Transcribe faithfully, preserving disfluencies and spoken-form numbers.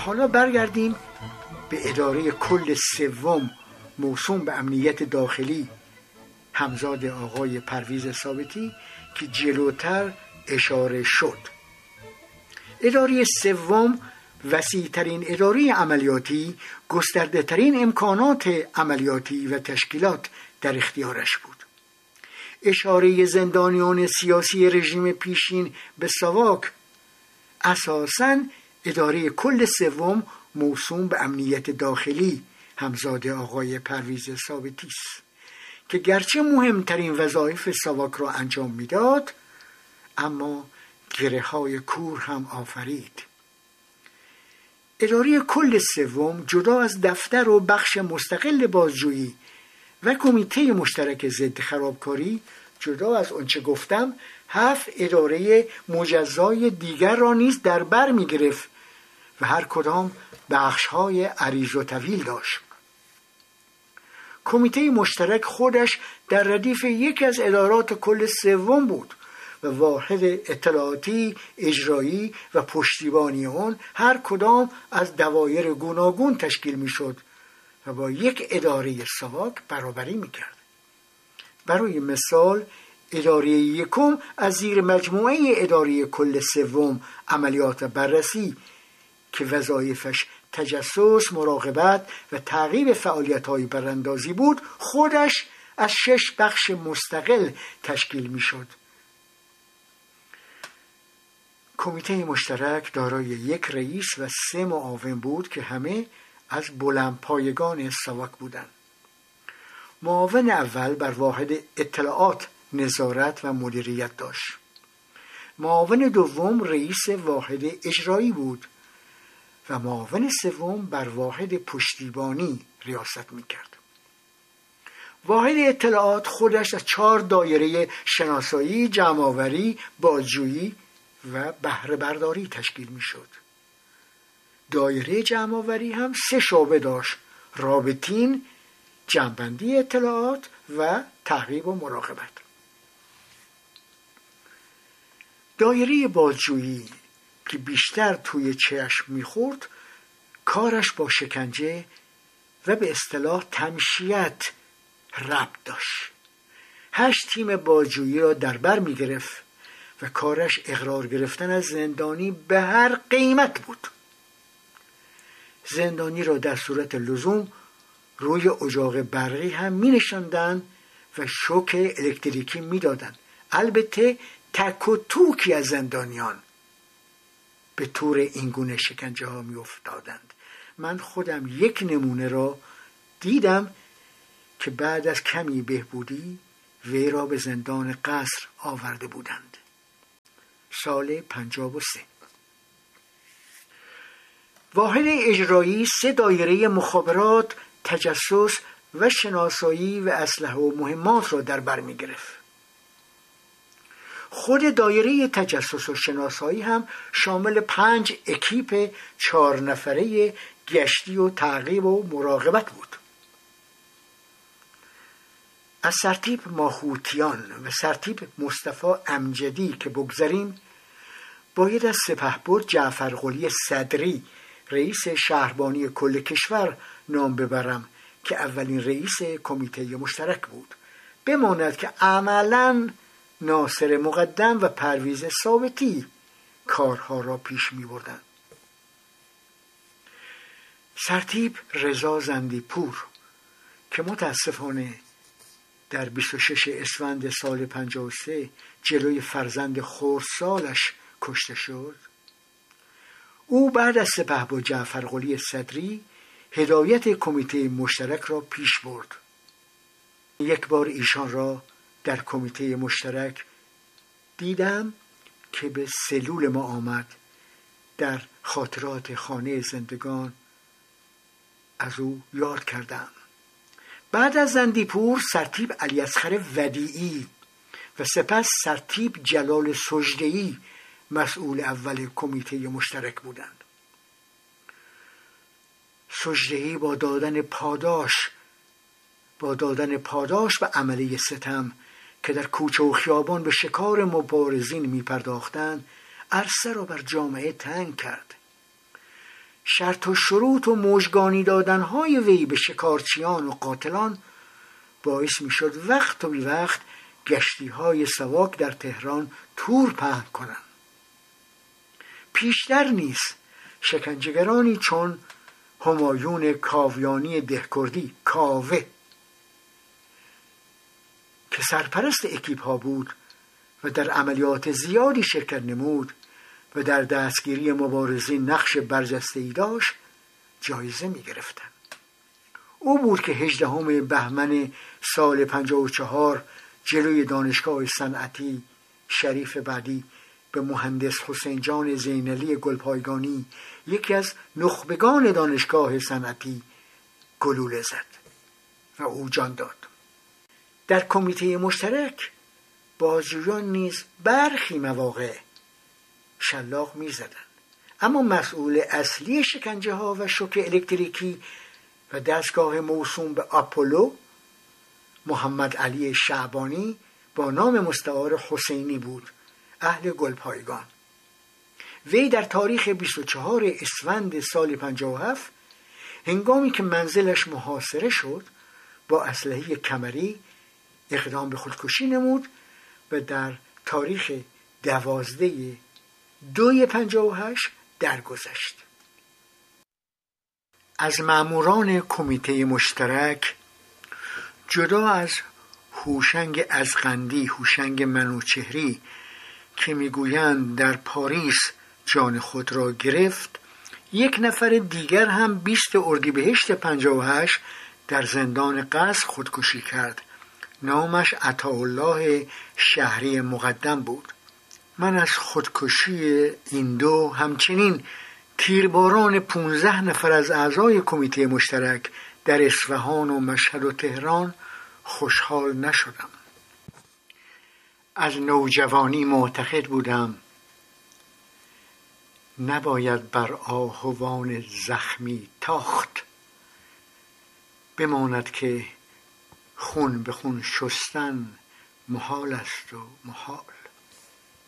حالا برگردیم به اداره کل سوم موسوم به امنیت داخلی همزاد آقای پرویز ثابتی که جلوتر اشاره شد. اداره سوم وسیع‌ترین اداره عملیاتی، گسترده‌ترین امکانات عملیاتی و تشکیلات در اختیارش بود. اشاره زندانیان سیاسی رژیم پیشین به ساواک اساساً اداره کل سوم موسوم به امنیت داخلی همزاد آقای پرویز ثابتی است که گرچه مهمترین وظایف ساواک را انجام میداد، اما گره‌های کور هم آفرید. اداره کل سوم جدا از دفتر و بخش مستقل بازجویی و کمیته مشترک ضد خرابکاری، جدا از آنچه گفتم، هفت اداره مجزای دیگر را نیز در بر می گرفت و هر کدام بخش‌های عریض و طویل داشت. کمیته مشترک خودش در ردیف یکی از ادارات کل سوم بود و واحد اطلاعاتی، اجرایی و پشتیبانی آن هر کدام از دوایر گوناگون تشکیل می شد و با یک اداره ساواک برابری می کرد. برای مثال اداره یکم از زیر مجموعه اداره کل سوم عملیات و بررسی که وظایفش تجسس، مراقبت و تعقیب فعالیت‌های براندازی بود، خودش از شش بخش مستقل تشکیل می شد. کمیته مشترک دارای یک رئیس و سه معاون بود که همه از بلندپایگان ساواک بودند. معاون اول بر واحد اطلاعات نظارت و مدیریت داشت. معاون دوم رئیس واحد اجرایی بود و معاون سوم بر واحد پشتیبانی ریاست می‌کرد. واحد اطلاعات خودش از چهار دایره شناسایی، جمع‌آوری، بازجویی و بهره برداری تشکیل می‌شد. دایره جمع‌آوری هم سه شعبه داشت: رابطین، جمع‌بندی اطلاعات و تعقیب و مراقبت. دایره بازجویی که بیشتر توی چشم می‌خورد، کارش با شکنجه و به اصطلاح تمشیت ربط داشت. هشت تیم بازجویی را در بر می‌گرفت و کارش اقرار گرفتن از زندانی به هر قیمت بود. زندانی را در صورت لزوم روی اجاق برقی هم می نشاندن و شوک الکتریکی می دادن. البته تک و توکی از زندانیان به طور اینگونه شکنجه ها می افتادند. من خودم یک نمونه را دیدم که بعد از کمی بهبودی وی را به زندان قصر آورده بودند. سال پنجاه و سه. واحد اجرایی سه دایره مخابرات، تجسس و شناسایی و اسلحه و مهمات را در بر می گرفت. خود دایره تجسس و شناسایی هم شامل پنج اکیپ چهار نفره گشتی و تعقیب و مراقبت بود. از سرتیپ ماهوتیان و سرتیپ مصطفی امجدی که بگذریم، باید از سپهبد جعفرقلی صدری رئیس شهربانی کل کشور نام ببرم که اولین رئیس کمیته مشترک بود. بماند که عملاً ناصر مقدم و پرویز ثابتی کارها را پیش می بردن. سرتیپ رضا زندیپور که متاسفانه در بیست و شش اسفند سال پنجاه و سه جلوی فرزند خردسالش کشته شد، او بعد از سپهبد جعفرقلی صدری هدایت کمیته مشترک را پیش برد. یک بار ایشان را در کمیته مشترک دیدم که به سلول ما آمد. در خاطرات خانه زندگان از او یاد کردم. بعد از زندیپور سرتیپ علیاصغر ودیعی و سپس سرتیپ جلال سجده‌ای مسئول اول کمیته مشترک بودند. سجده‌ای با دادن پاداش با دادن پاداش و عمله ستم که در کوچه و خیابان به شکار مبارزین می پرداختند، عرصه را بر جامعه تنگ کرد. شرط و شروط و مژگانی دادنهای وی به شکارچیان و قاتلان باعث می شد وقت و بی وقت گشتی های سواک در تهران تور پهن کنند. پیشتر نیز شکنجهگرانی چون همایون کاویانی دهکردی کاوه که سرپرست اکیپ ها بود و در عملیات زیادی شرکت نمود و در دستگیری مبارزین نقش برجسته‌ای داشت جایزه می گرفتند. او بود که هجدهم بهمن سال پنجاه و چهار جلوی دانشگاه صنعتی شریف بعدی به مهندس حسین جان زینالی گلپایگانی، یکی از نخبگان دانشگاه صنعتی، گلوله زد و او جان داد. در کمیته مشترک بازجویان نیز برخی مواقع شلاق می زدن. اما مسئول اصلی شکنجه ها و شوک الکتریکی و دستگاه موسوم به آپولو محمد علی شعبانی با نام مستعار حسینی بود، اهل گلپایگان. وی در تاریخ بیست و چهارم اسفند سال پنجاه و هفت هنگامی که منزلش محاصره شد با اسلحه کمری اقدام به خودکشی نمود و در تاریخ دوازده دوی پنجاه و هشت درگذشت. از ماموران کمیته مشترک جدا از هوشنگ ازغندی، هوشنگ منوچهری که میگویند در پاریس جان خود را گرفت، یک نفر دیگر هم بیست اردیبهشت پنجاه و هشت در زندان قصر خودکشی کرد. نامش عطاالله شهری مقدم بود. من از خودکشی این دو همچنین تیرباران پونزده نفر از اعضای کمیته مشترک در اصفهان و مشهد و تهران خوشحال نشدم. از نوجوانی معتقد بودم نباید بر آهوان زخمی تاخت، بماند که خون به خون شستن محال است و محال.